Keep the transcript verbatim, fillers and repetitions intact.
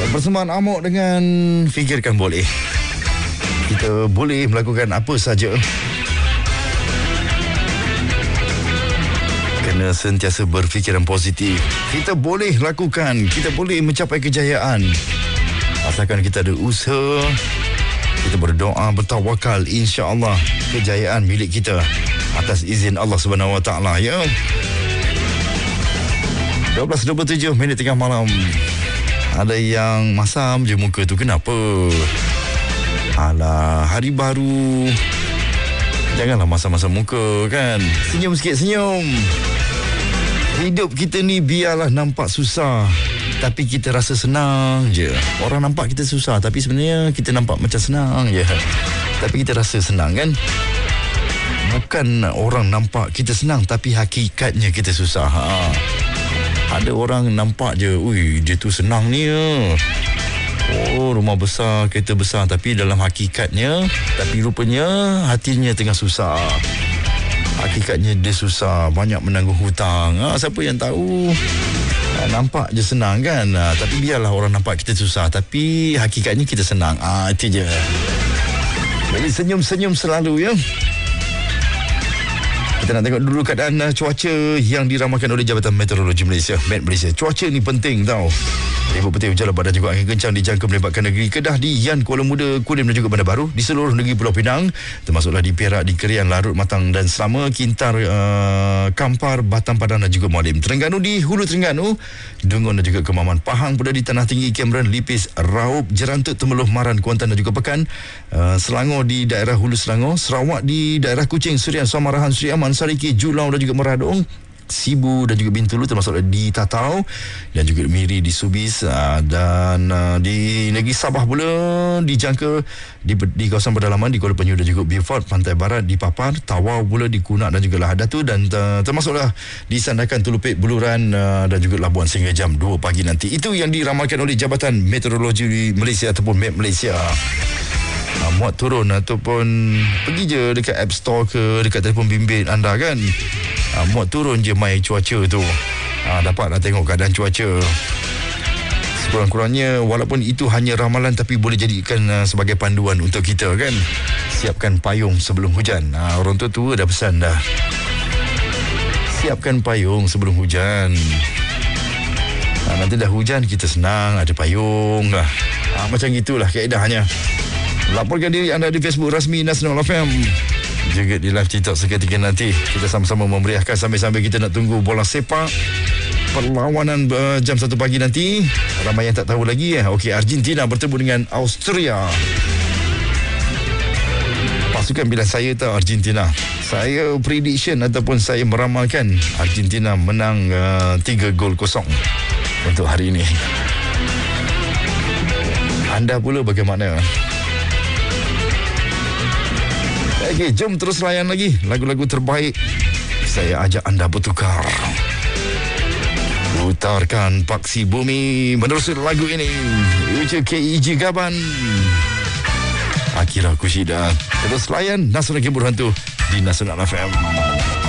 Persembahan Amok dengan Fikirkan Boleh. Kita boleh melakukan apa saja. Kena sentiasa berfikiran positif. Kita boleh lakukan, kita boleh mencapai kejayaan. Asalkan kita ada usaha, kita berdoa, bertawakal, insya-Allah kejayaan milik kita atas izin Allah Subhanahu Wa Taala, ya. dua belas dua puluh tujuh minit tengah malam. Ada yang masam je muka tu, kenapa? Alah, hari baru, janganlah masam-masam muka kan. Senyum sikit, senyum. Hidup kita ni biarlah nampak susah, tapi kita rasa senang je. Orang nampak kita susah, tapi sebenarnya kita nampak macam senang je. Tapi kita rasa senang kan. Bukan orang nampak kita senang, tapi hakikatnya kita susah. Ha. Ada orang nampak je, ui, dia tu senang ni ya. Oh, rumah besar, kereta besar, tapi dalam hakikatnya, tapi rupanya hatinya tengah susah. Hakikatnya dia susah, banyak menanggung hutang. Ha, siapa yang tahu? Ha, nampak je senang kan. Ha, tapi biarlah orang nampak kita susah, tapi hakikatnya kita senang. Ah, ha, itu je. Jadi senyum-senyum selalu ya. Kita nak tengok dulu keadaan uh, cuaca yang diramalkan oleh Jabatan Meteorologi Malaysia, Met Malaysia. Cuaca ni penting tau. Ribut petir, hujan lebat dan juga angin kencang dijangka melibatkan negeri Kedah, di Yan, Kuala Muda, Kulim dan juga Bandar Baru, di seluruh negeri Pulau Pinang, termasuklah di Perak, di Kerian, Larut, Matang dan Selama, Kintar, uh, Kampar, Batam, Padang dan juga Mualim. Terengganu di Hulu Terengganu, Dungun dan juga Kemaman. Pahang pula di Tanah Tinggi, Cameron, Lipis, Raup, Jerantut, Temeloh, Maran, Kuantan dan juga Pekan. Uh, Selangor di daerah Hulu Selangor, Sarawak di daerah Kuching, Surian, Samarahan, Sri Aman, Sariki, Julau dan juga Meradong, Sibu dan juga Bintulu termasuk di Tatau dan juga Miri di Subis, uh, dan uh, di negeri Sabah pula dijangka di, di kawasan pedalaman di Kuala Penyu dan juga Beaufort, Pantai Barat di Papar, Tawau pula di Kunak dan juga Lahadatu, dan uh, termasuklah di Sandakan, Tulupit, Buluran uh, dan juga Labuan sehingga jam dua pagi nanti. Itu yang diramalkan oleh Jabatan Meteorologi Malaysia ataupun Met Malaysia. Ha, muat turun ataupun pergi je dekat App Store ke dekat telefon bimbit anda kan. Ha, muat turun je mai cuaca tu. Ha, dapatlah tengok keadaan cuaca. Sekurang-kurangnya walaupun itu hanya ramalan, tapi boleh jadikan uh, sebagai panduan untuk kita kan. Siapkan payung sebelum hujan. Ha, orang tua-tua dah pesan dah. Siapkan payung sebelum hujan. Ha, nanti dah hujan kita senang ada payung lah. Ha, macam gitulah kaedahnya. Laporkan diri anda di Facebook rasmi Nasional F M, juga di live TikTok seketika nanti. Kita sama-sama memeriahkan sambil-sambil kita nak tunggu bola sepak perlawanan uh, jam satu pagi nanti. Ramai yang tak tahu lagi ya. Okey, Argentina bertemu dengan Austria. Pasukan pilihan saya tahu Argentina. Saya prediction ataupun saya meramalkan Argentina menang uh, tiga gol kosong untuk hari ini. Anda pula bagaimana? Okey, jom terus layan lagi lagu-lagu terbaik. Saya ajak anda bertukar. Putarkan Paksi Bumi menerusi lagu ini. Uca K E G Gaban, Akira Kushida. Terus layan Nasional Kibur Hantu di Nasional F M.